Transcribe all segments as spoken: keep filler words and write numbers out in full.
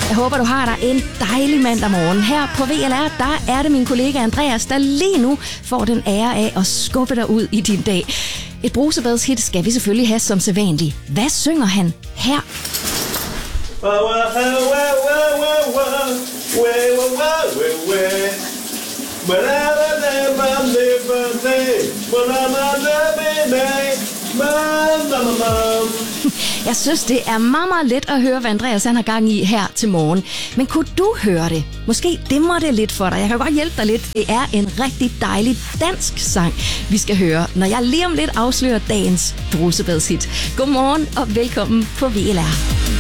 Jeg håber, du har dig en dejlig mandag morgen. Her på V L R, der er det min kollega Andreas, der lige nu får den ære af at skubbe dig ud i din dag. Et brusebadshit skal vi selvfølgelig have som sædvanligt. Hvad synger han her? Jeg synes, det er meget, meget let at høre, hvad Andreas han har gang i her til morgen. Men kunne du høre det? Måske dimmer det lidt for dig. Jeg kan godt hjælpe dig lidt. Det er en rigtig dejlig dansk sang, vi skal høre, når jeg lige om lidt afslører dagens brusebadshit. Godmorgen og velkommen på V L R.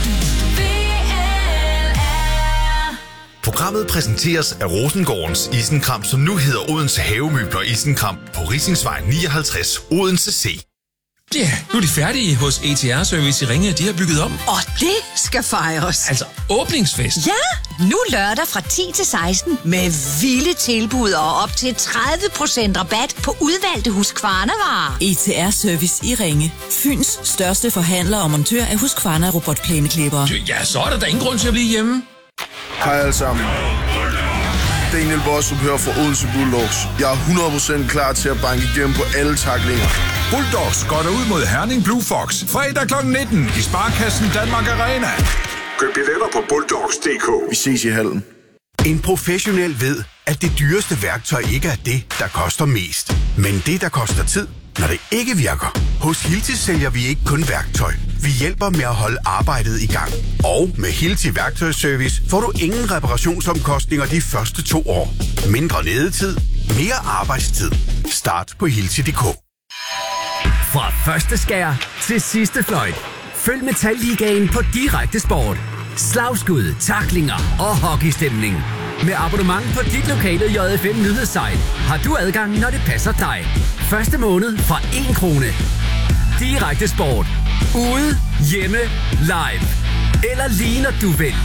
Programmet præsenteres af Rosengårdens Isenkram, som nu hedder Odense Havemøbler Isenkram på Risingsvej nioghalvtreds, Odense C. Ja, yeah, nu er de færdige hos A T R-service i Ringe. De har bygget om. Og det skal fejres. Altså åbningsfest. Ja, nu lørdag fra ti til seksten med vilde tilbud og op til tredive procent rabat på udvalgte Husqvarna-varer. A T R-service i Ringe. Fyns største forhandler og montør af Husqvarna robotplæneklippere. Ja, så er der da ingen grund til at blive hjemme. Hej alle sammen. Daniel Bostrup her fra Odense Bulldogs. Jeg er hundrede procent klar til at banke igennem på alle taklinger. Bulldogs går derud mod Herning Blue Fox. Fredag klokken nitten i Sparkassen Danmark Arena. Køb billetter på bulldogs punktum d k. Vi ses i hallen. En professionel ved, at det dyreste værktøj ikke er det, der koster mest, men det, der koster tid, når det ikke virker. Hos Hilti sælger vi ikke kun værktøj. Vi hjælper med at holde arbejdet i gang. Og med Hilti Værktøjsservice får du ingen reparationsomkostninger de første to år. Mindre nedetid, mere arbejdstid. Start på hilti punktum d k. Fra første skær til sidste fløjt. Følg Metalligaen på Direkte Sport. Slagskud, tacklinger og hockeystemning. Med abonnement på dit lokale J F M nyhedssite har du adgang, når det passer dig. Første måned fra en krone. Direkte Sport. Ude, hjemme, live. Eller lige når du vil.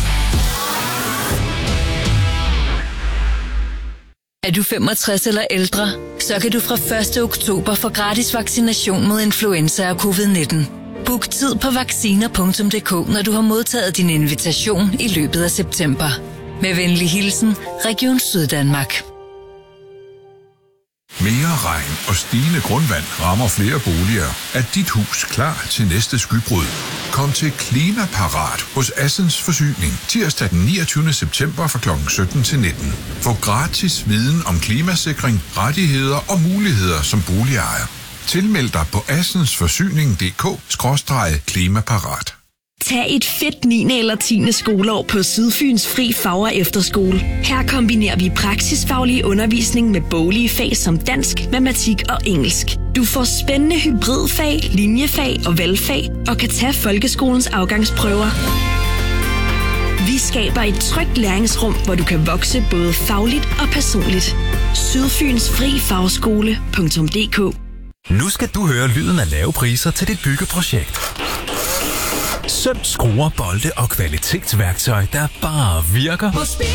Er du femogtres eller ældre, så kan du fra første oktober få gratis vaccination mod influenza og covid nitten. Book tid på vacciner punktum d k, når du har modtaget din invitation i løbet af september. Med venlig hilsen, Region Syddanmark. Mere regn og stigende grundvand rammer flere boliger. Er dit hus klar til næste skybrud? Kom til Klimaparat hos Assens Forsyning tirsdag den niogtyvende september fra klokken sytten til nitten. Få gratis viden om klimasikring, rettigheder og muligheder som boligejer. Tilmeld dig på assensforsyning punktum d k skråstreg klimaparat. Tag et fedt niende eller tiende skoleår på Sydfyns Fri Fag- og Efterskole. Her kombinerer vi praksisfaglig undervisning med boglige fag som dansk, matematik og engelsk. Du får spændende hybridfag, linjefag og valgfag og kan tage folkeskolens afgangsprøver. Vi skaber et trygt læringsrum, hvor du kan vokse både fagligt og personligt. Sydfyns Fri Fagskole punktum d k. Nu skal du høre lyden af lave priser til dit byggeprojekt. Søm, skruer, bolde og kvalitetsværktøj, der bare virker.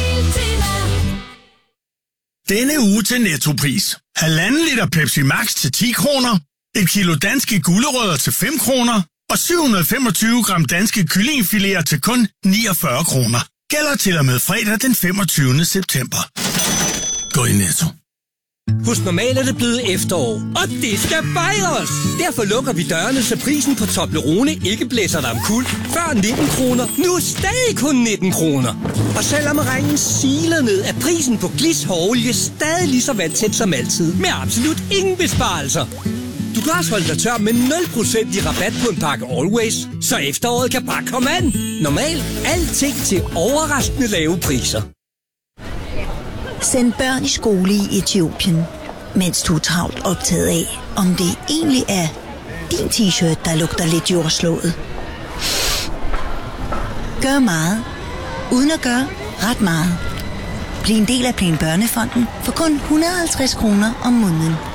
Denne uge til Nettopris. Halvanden liter Pepsi Max til ti kroner. Et kilo danske gulerødder til fem kroner. Og syv hundrede og femogtyve gram danske kyllingefiléer til kun niogfyrre kroner. Gælder til og med fredag den femogtyvende september. Gå i Netto. Hos Normal er det blevet efterår, og det skal fejres! Derfor lukker vi dørene, så prisen på Toblerone ikke blæser dig omkuld. Før nitten kroner, nu stadig kun nitten kroner. Og selvom regnen siler ned, er prisen på Glis hårolie stadig lige så vandtæt som altid, med absolut ingen besparelser. Du kan også holde dig tør med nul procent i rabat på en pakke Always, så efteråret kan bare komme an. Normal, alting til overraskende lave priser. Send børn i skole i Etiopien, mens du er travlt optaget af, om det egentlig er din t-shirt, der lugter lidt jordslået. Gør meget, uden at gøre ret meget. Bliv en del af Plan Børnefonden for kun et hundrede og halvtreds kroner om måneden.